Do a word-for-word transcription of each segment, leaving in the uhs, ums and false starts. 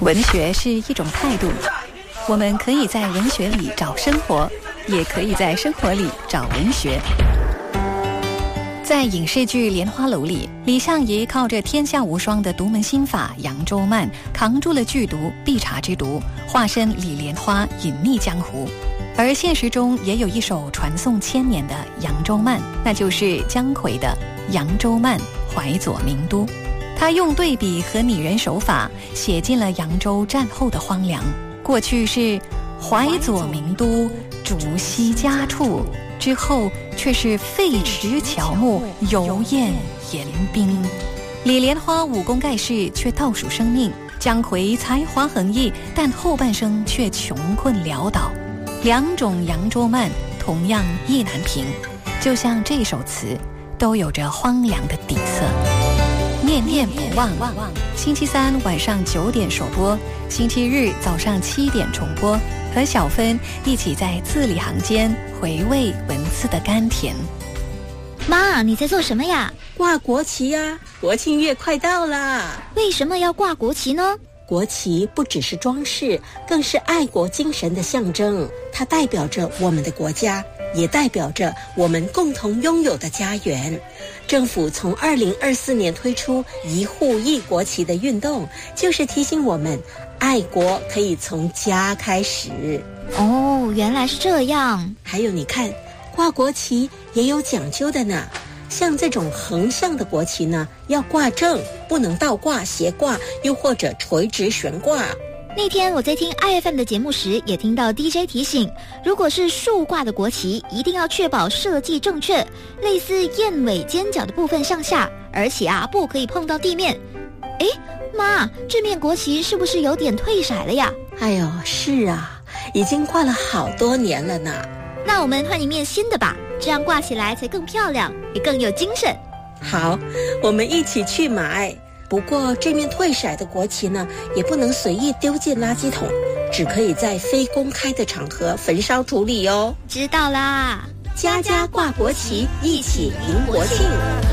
文学是一种态度，我们可以在文学里找生活，也可以在生活里找文学。在影视剧《莲花楼》里，李相夷靠着天下无双的独门心法扬州慢，扛住了剧毒必察之毒，化身李莲花隐匿江湖。而现实中也有一首传颂千年的扬州慢，那就是姜夔的《扬州慢·淮左名都》。他用对比和拟人手法写进了扬州战后的荒凉。过去是淮左名都，竹溪家处，之后却是废池乔木，油砚严冰。李莲花武功盖世，却倒数生命；姜夔才华横溢，但后半生却穷困潦倒。两种扬州慢同样意难平，就像这首词都有着荒凉的底色。念念不忘，星期三晚上九点首播，星期日早上七点重播，和小芬一起在字里行间回味文字的甘甜。 妈，你在做什么呀？ 挂国旗呀，国庆月快到了。 为什么要挂国旗呢？ 国旗不只是装饰，更是爱国精神的象征，它代表着我们的国家，也代表着我们共同拥有的家园。政府从二零二四年推出一户一国旗的运动，就是提醒我们爱国可以从家开始。 哦，原来是这样。 还有你看，挂国旗也有讲究的呢。像这种横向的国旗呢，要挂正，不能倒挂、斜挂，又或者垂直悬挂。 那天我在听 I F M 的节目时，也听到 D J 提醒，如果是竖挂的国旗，一定要确保设计正确，类似燕尾尖角的部分上下，而且啊，不可以碰到地面。诶，妈，这面国旗是不是有点退色了呀？ 哎呦，是啊，已经挂了好多年了呢。 那我们换一面新的吧，这样挂起来才更漂亮，也更有精神。 好，我们一起去买。不过这面退色的国旗呢，也不能随意丢进垃圾桶，只可以在非公开的场合焚烧处理哦。 知道啦， 家家挂国旗，一起迎国庆。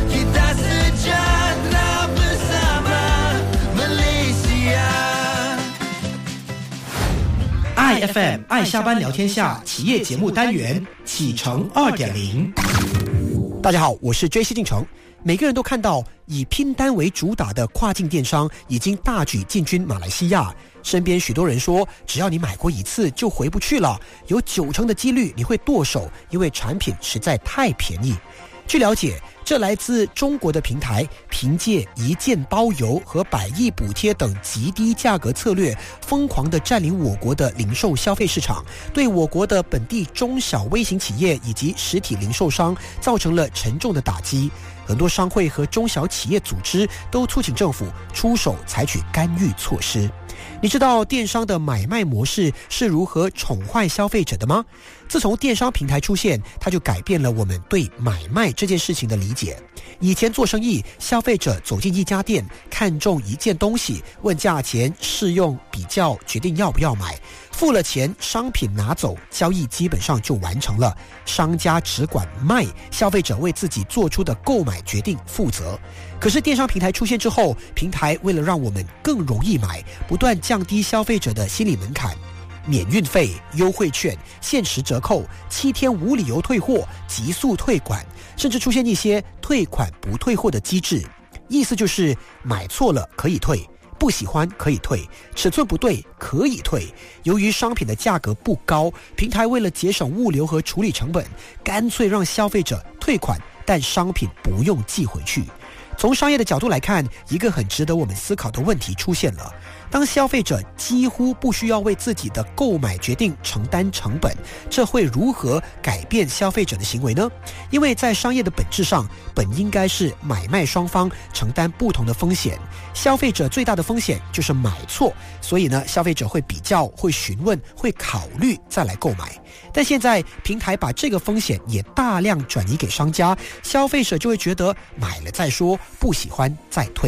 I F M 爱下班聊天下企业节目单元启程 二点零。 大家好，我是 J C 进城。每个人都看到以拼单为主打的跨境电商已经大举进军马来西亚，身边许多人说，只要你买过一次就回不去了，有九成的几率你会剁手，因为产品实在太便宜。据了解，这来自中国的平台凭借一件包邮和百亿补贴等极低价格策略，疯狂地占领我国的零售消费市场，对我国的本地中小微型企业以及实体零售商造成了沉重的打击。很多商会和中小企业组织都促请政府出手采取干预措施。你知道电商的买卖模式是如何宠坏消费者的吗？自从电商平台出现，它就改变了我们对买卖这件事情的理解。以前做生意，消费者走进一家店，看中一件东西，问价钱、试用、比较，决定要不要买。付了钱，商品拿走，交易基本上就完成了。商家只管卖，消费者为自己做出的购买决定负责。可是电商平台出现之后，平台为了让我们更容易买，不断降低消费者的心理门槛，免运费、优惠券、限时折扣、七天无理由退货、急速退款，甚至出现一些退款不退货的机制。意思就是买错了可以退，不喜欢可以退，尺寸不对可以退。由于商品的价格不高，平台为了节省物流和处理成本，干脆让消费者退款，但商品不用寄回去。从商业的角度来看，一个很值得我们思考的问题出现了。当消费者几乎不需要为自己的购买决定承担成本，这会如何改变消费者的行为呢？因为在商业的本质上，本应该是买卖双方承担不同的风险。消费者最大的风险就是买错，所以呢，消费者会比较、会询问、会考虑再来购买。但现在平台把这个风险也大量转移给商家，消费者就会觉得买了再说，不喜欢再退。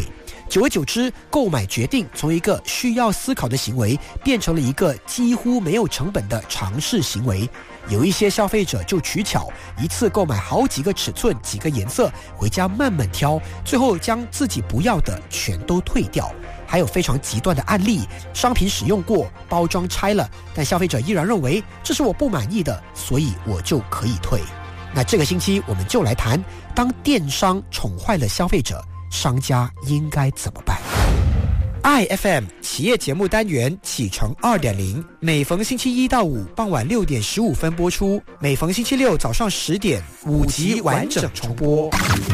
久而久之，购买决定从一个需要思考的行为，变成了一个几乎没有成本的尝试行为。有一些消费者就取巧，一次购买好几个尺寸、几个颜色，回家慢慢挑，最后将自己不要的全都退掉。还有非常极端的案例，商品使用过，包装拆了，但消费者依然认为这是我不满意的，所以我就可以退。那这个星期我们就来谈，当电商宠坏了消费者，商家应该怎么办？I F M 企业节目单元启程 二点零， 每逢星期一到五傍晚六点十五分播出，每逢星期六早上十点五集完整重播。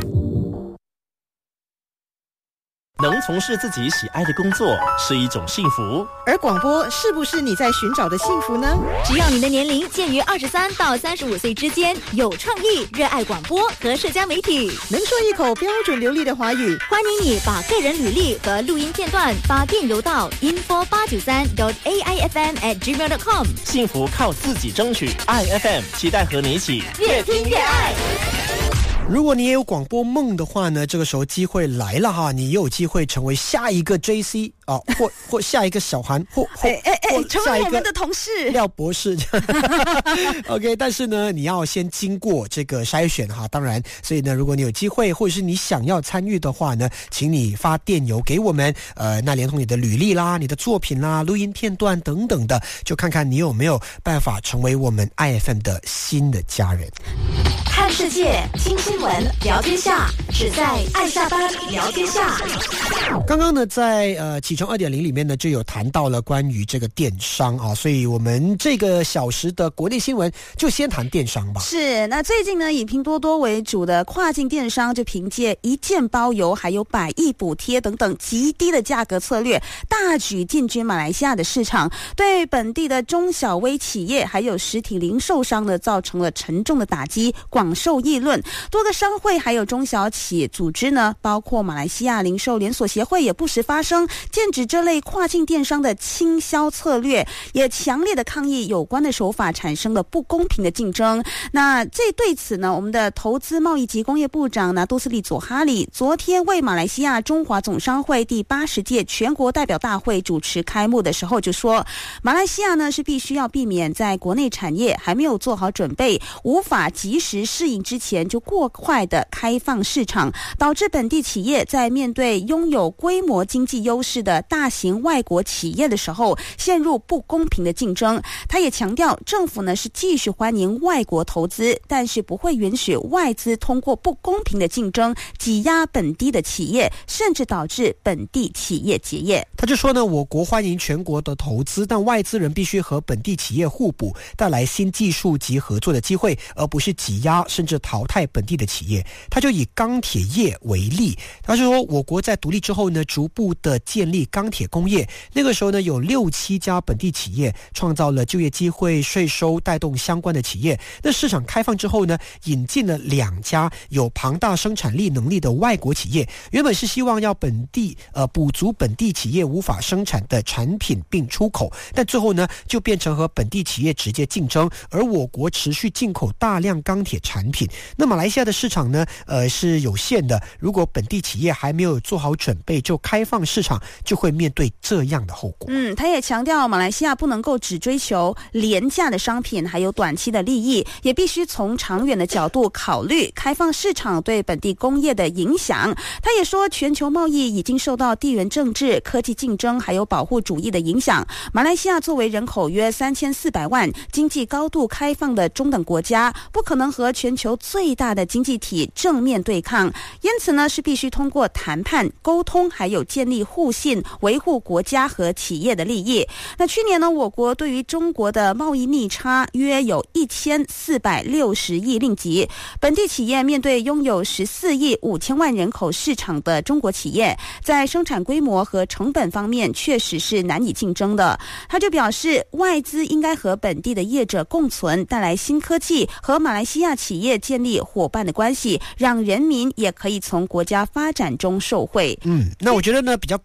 能从事自己喜爱的工作是一种幸福， 而广播是不是你在寻找的幸福呢？ 只要你的年龄介于二十三到三十五岁之间，有创意，热爱广播和社交媒体， 能说一口标准流利的华语， 欢迎你把个人履历和录音片段发电邮到 info 八九三 dot a i f m at gmail dot com。 幸福靠自己争取。 I F M 期待和你一起越听越爱。 如果你也有广播梦的话呢，这个时候机会来了哈，你也有机会成为下一个 J C 哦，或或下一个小韩，或或哎哎哎，成为我们的同事廖博士。OK， 但是呢，你要先经过这个筛选哈，当然，所以呢，如果你有机会，或者是你想要参与的话呢，请你发电邮给我们，呃，那连同你的履历啦、你的作品啦、录音片段等等的，就看看你有没有办法成为我们 I F M 的新的家人。 看世界，听新闻，聊天下，只在爱下班聊天下。 刚刚呢，在呃启程 二点零 里面呢，就有谈到了关于这个电商啊，所以我们这个小时的国内新闻就先谈电商吧。 是，那最近呢，以拼多多为主的跨境电商就凭借一件包邮，还有百亿补贴等等极低的价格策略，大举进军马来西亚的市场，对本地的中小微企业还有实体零售商呢，造成了沉重的打击，广受议论。多个商会还有中小企组织呢，包括马来西亚零售连锁协会也不时发声，剑指这类跨境电商的倾销策略，也强烈的抗议有关的手法产生了不公平的竞争。那这对此呢，我们的投资贸易及工业部长拿督斯利佐哈里昨天为马来西亚中华总商会第八十届全国代表大会主持开幕的时候就说，马来西亚呢是必须要避免在国内产业还没有做好准备，无法及时适应之前就过快的开放市场，导致本地企业在面对拥有规模经济优势的大型外国企业的时候陷入不公平的竞争。他也强调，政府呢是继续欢迎外国投资，但是不会允许外资通过不公平的竞争挤压本地的企业，甚至导致本地企业结业。 他就说呢，我国欢迎全国的投资，但外资人必须和本地企业互补，带来新技术及合作的机会，而不是挤压甚至淘汰本地的企业。他就以钢铁业为例，他说我国在独立之后呢，逐步的建立钢铁工业，那个时候呢有六七家本地企业，创造了就业机会，税收带动相关的企业。那市场开放之后呢，引进了两家有庞大生产力能力的外国企业，原本是希望要本地呃补足本地企业无法生产的产品并出口，但最后呢就变成和本地企业直接竞争，而我国持续进口大量钢铁产品。那马来西亚的市场呢呃是有限的，如果本地企业还没有做好准备就开放市场，就会面对这样的后果。 嗯，他也强调马来西亚不能够只追求廉价的商品还有短期的利益，也必须从长远的角度考虑开放市场对本地工业的影响。他也说，全球贸易已经受到地缘政治、科技竞争还有保护主义的影响。马来西亚作为人口约三千四百万、经济高度开放的中等国家，不可能和全球最大的经济体正面对抗，因此呢是必须通过谈判、沟通还有建立互信，维护国家和企业的利益。那去年呢，我国对于中国的贸易逆差约有一千四百六十亿令吉，本地企业面对拥有十四亿五千万人口市场的中国企业，在生产规模和成本方面确实是难以竞争的。他就表示，外资应该和本地的业者共存，带来新科技，和马来西亚企业建立伙伴的关系，让人民也可以从国家发展中受惠。 嗯，那我觉得呢，比较关键的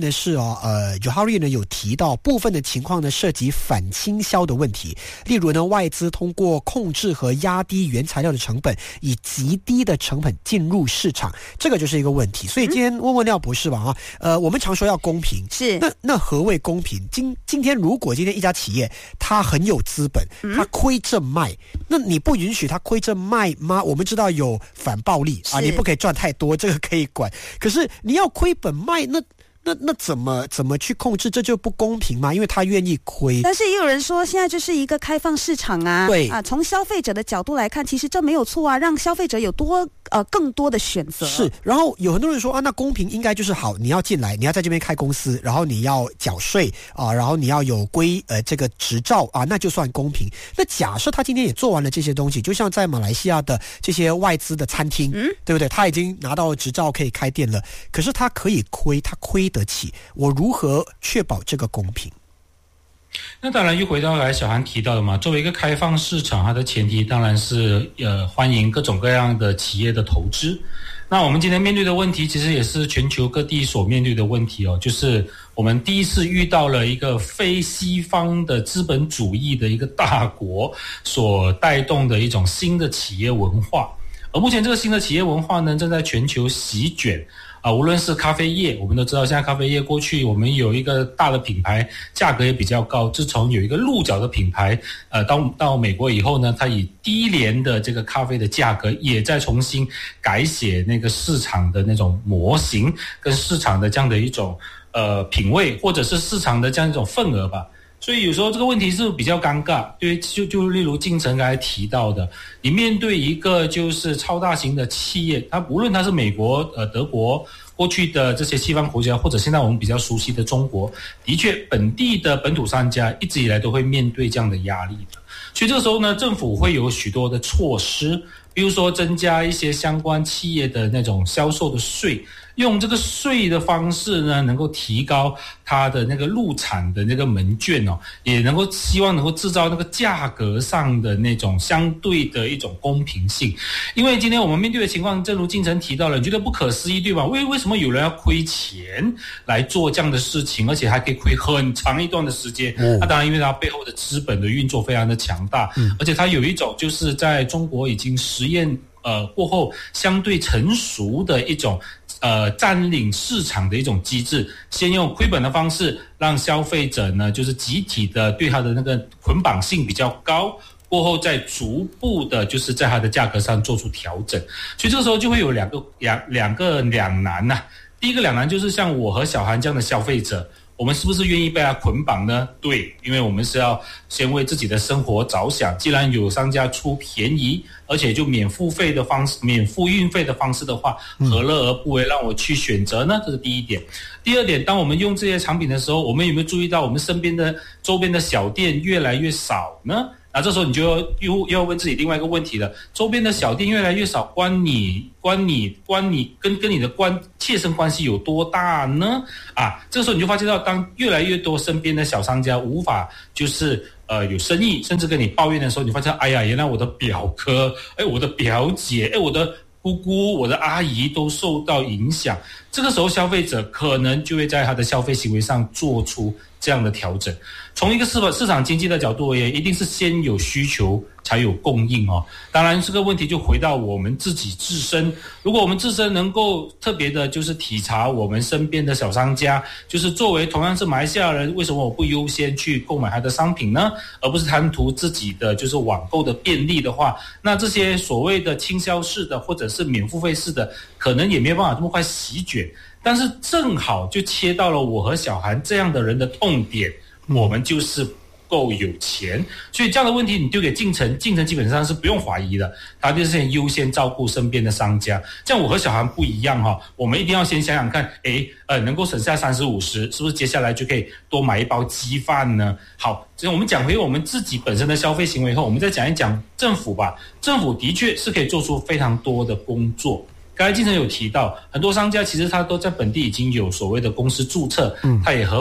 呢是哦，呃 Johari 呢有提到部分的情况呢涉及反倾销的问题，例如呢外资通过控制和压低原材料的成本，以极低的成本进入市场，这个就是一个问题。所以今天问问廖博士吧啊，呃，我们常说要公平， 是那那何谓公平？今今天如果今天一家企业它很有资本，它亏着卖，那你不允许它亏着卖吗？我们知道有反暴利啊，你不可以赚太多，这个可以管。可是你要亏本卖，那那那怎么怎么去控制？这就不公平吗？因为他愿意亏。 但是也有人说，现在就是一个开放市场啊， 对啊，从消费者的角度来看，其实这没有错啊，让消费者有多呃更多的选择。 是，然后有很多人说啊，那公平应该就是好，你要进来，你要在这边开公司，然后你要缴税啊，然后你要有归呃这个执照啊，那就算公平。那假设他今天也做完了这些东西，就像在马来西亚的这些外资的餐厅，嗯，对不对？他已经拿到执照可以开店了，可是他可以亏，他亏得起，我如何确保这个公平？ 那当然又回到来小韩提到的嘛，作为一个开放市场，它的前提当然是呃欢迎各种各样的企业的投资。那我们今天面对的问题其实也是全球各地所面对的问题哦，就是我们第一次遇到了一个非西方的资本主义的一个大国所带动的一种新的企业文化。而目前这个新的企业文化呢，正在全球席卷啊，无论是咖啡业，我们都知道现在咖啡业过去我们有一个大的品牌，价格也比较高。自从有一个鹿角的品牌，呃，到到美国以后呢，它以低廉的这个咖啡的价格，也在重新改写那个市场的那种模型，跟市场的这样的一种呃品味，或者是市场的这样一种份额吧。所以有时候这个问题是比较尴尬，对，就就例如晋成刚才提到的，你面对一个就是超大型的企业，它无论它是美国、呃德国过去的这些西方国家，或者现在我们比较熟悉的中国，的确本地的本土商家一直以来都会面对这样的压力的。所以这个时候呢，政府会有许多的措施，比如说增加一些相关企业的那种销售的税，用这个税的方式呢，能够提高它的那个入场的那个门券哦，也能够希望能够制造那个价格上的那种相对的一种公平性。因为今天我们面对的情况，正如晋成提到了，你觉得不可思议对吧？为为什么有人要亏钱来做这样的事情，而且还可以亏很长一段的时间？嗯、那当然，因为它背后的资本的运作非常的强大，嗯、而且它有一种就是在中国已经实验呃过后相对成熟的一种。呃，占领市场的一种机制，先用亏本的方式让消费者呢，就是集体的对它的那个捆绑性比较高，过后再逐步的，就是在它的价格上做出调整。所以这个时候就会有两个两两个两难呐、啊。第一个两难就是像我和小韩这样的消费者，我们是不是愿意被它捆绑呢？对，因为我们是要先为自己的生活着想。既然有商家出便宜，而且就免付费的方式、免付运费的方式的话，何乐而不为，让我去选择呢？这是第一点。第二点，当我们用这些产品的时候，我们有没有注意到我们身边的周边的小店越来越少呢？那这时候你就要又又要问自己另外一个问题了：周边的小店越来越少，关你关你关你跟跟你的关切身关系有多大呢？啊，这个时候你就发现到，当越来越多身边的小商家无法就是呃有生意，甚至跟你抱怨的时候，你发现哎呀，原来我的表哥、哎我的表姐、哎我的姑姑、我的阿姨都受到影响。这个时候消费者可能就会在他的消费行为上做出这样的调整。从一个市市场经济的角度而言，一定是先有需求才有供应哦。当然这个问题就回到我们自己自身，如果我们自身能够特别的就是体察我们身边的小商家，就是作为同样是马来西亚人，为什么我不优先去购买他的商品呢？而不是贪图自己的就是网购的便利的话，那这些所谓的倾销式的或者是免付费式的，可能也没有办法这么快席卷。但是正好就切到了我和小韩这样的人的痛点，我们就是够有钱，所以这样的问题你丢给晋成，晋成基本上是不用怀疑的，他就是先优先照顾身边的商家。这样我和小韩不一样哈，我们一定要先想想看，诶，呃，能够省下三十五十，是不是接下来就可以多买一包鸡饭呢？好，所以我们讲回我们自己本身的消费行为后，我们再讲一讲政府吧。政府的确是可以做出非常多的工作。刚才晋成有提到，很多商家其实他都在本地已经有所谓的公司注册，嗯，他也合法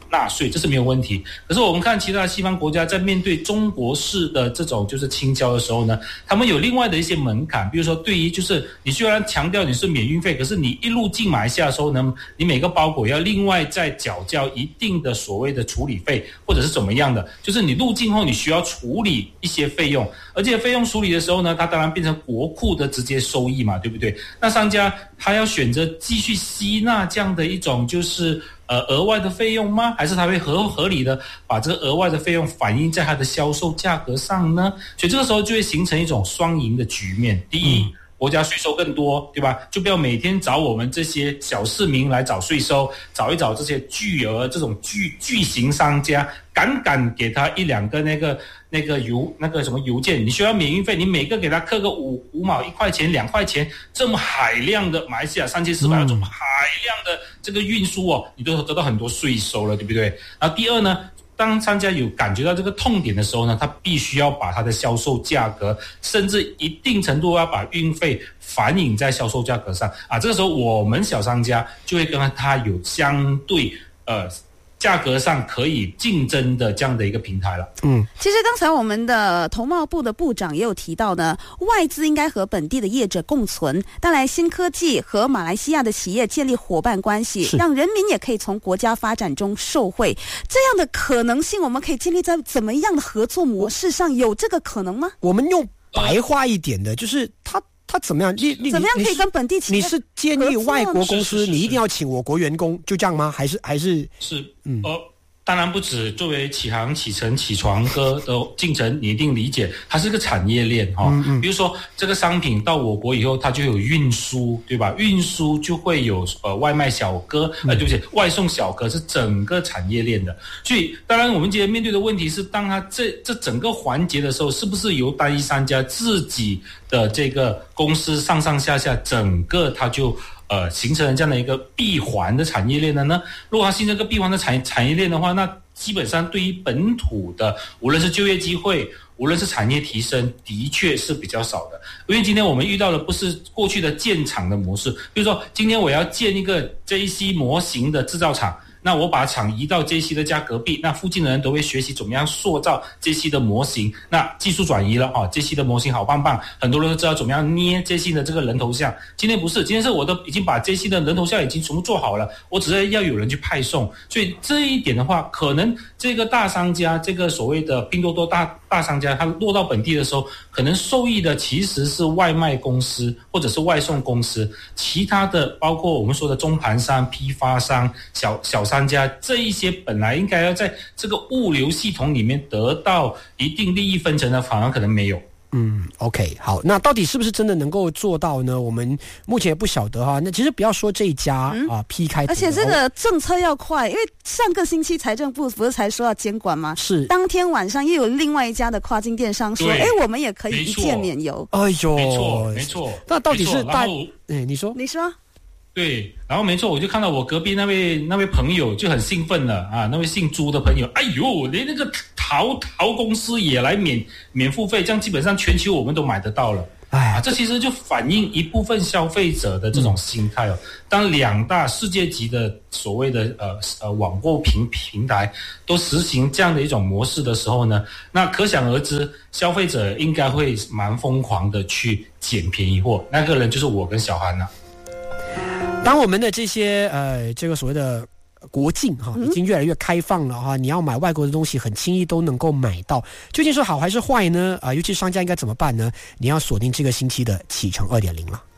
纳税，这是没有问题。可是我们看其他西方国家在面对中国式的这种就是倾销的时候呢，他们有另外的一些门槛，比如说对于就是你虽然强调你是免运费，可是你一入境马来西亚的时候呢，你每个包裹要另外再缴交一定的所谓的处理费，或者是怎么样的，就是你入境后你需要处理一些费用，而且费用处理的时候呢，它当然变成国库的直接收益嘛，对不对？那商家他要选择继续吸纳这样的一种就是呃额外的费用吗？还是他会合合理的把这个额外的费用反映在他的销售价格上呢？所以这个时候就会形成一种双赢的局面。第一，嗯国家税收更多，对吧？就不要每天找我们这些小市民来找税收，找一找这些巨额这种巨巨型商家，敢敢给他一两个那个那个邮那个什么邮件，你需要免运费，你每个给他刻个五五毛一块钱两块钱，这么海量的马来西亚三千四百万种海量的这个运输哦，你都得到很多税收了，对不对？然后第二呢？当商家有感觉到这个痛点的时候呢，他必须要把他的销售价格，甚至一定程度要把运费反映在销售价格上啊。这个时候，我们小商家就会跟他有相对呃价格上可以竞争的这样的一个平台了。 嗯，其实刚才我们的头贸部的部长也有提到呢，外资应该和本地的业者共存，带来新科技和马来西亚的企业建立伙伴关系，让人民也可以从国家发展中受惠。这样的可能性，我们可以建立在怎么样的合作模式上？有这个可能吗？ 我们用白话一点的，就是他。他怎么样？你你怎么样可以跟本地企业？ 你是建议外国公司你一定要请我国员工，就这样吗？还是还是是嗯呃。当然不止，作为起航、起程、起床哥的进程，你一定理解，它是个产业链哈、哦嗯嗯。比如说，这个商品到我国以后，它就有运输，对吧？运输就会有呃外卖小哥，呃，对不起，外送小哥是整个产业链的。所以，当然我们今天面对的问题是，当它这这整个环节的时候，是不是由单一商家自己的这个公司上上下下整个它就。呃，形成了这样的一个闭环的产业链的呢？如果它形成一个闭环的产产业链的话，那基本上对于本土的，无论是就业机会，无论是产业提升，的确是比较少的。因为今天我们遇到的不是过去的建厂的模式，比如说今天我要建一个 J C 模型的制造厂。那我把厂移到 J C 的家隔壁，那附近的人都会学习怎么样塑造 J C 的模型。那技术转移了啊 ，J C 的模型好棒棒，很多人都知道怎么样捏 J C 的这个人头像。今天不是，今天是我都已经把 J C 的人头像已经全部做好了，我只是要有人去派送。所以这一点的话，可能这个大商家，这个所谓的拼多多大大商家，他落到本地的时候，可能受益的其实是外卖公司或者是外送公司，其他的包括我们说的中盘商、批发商、小小。商家这一些本来应该要在这个物流系统里面得到一定利益分成的，反而可能没有。 嗯 ，OK， 好，那到底是不是真的能够做到呢？我们目前也不晓得哈。那其实不要说这一家、嗯、啊 P 开头， 而且这个政策要快，因为上个星期财政部不是才说要监管吗？ 是， 当天晚上又有另外一家的跨境电商说，哎，我们也可以一键免邮。 哎呦， 没错，没错。 那到底是大？哎，你说， 你说。 对，然后没错，我就看到我隔壁那位那位朋友就很兴奋了啊，那位姓朱的朋友，哎呦，连那个淘淘公司也来免免付费，这样基本上全球我们都买得到了。哎、啊，这其实就反映一部分消费者的这种心态哦。当两大世界级的所谓的呃呃网购平平台都实行这样的一种模式的时候呢，那可想而知，消费者应该会蛮疯狂的去捡便宜货。那个人就是我跟小韩了、啊。 当我们的这些呃，这个所谓的国境哈，已经越来越开放了哈，你要买外国的东西很轻易都能够买到，究竟是好还是坏呢？啊、呃，尤其商家应该怎么办呢？你要锁定这个星期的启程二点零了。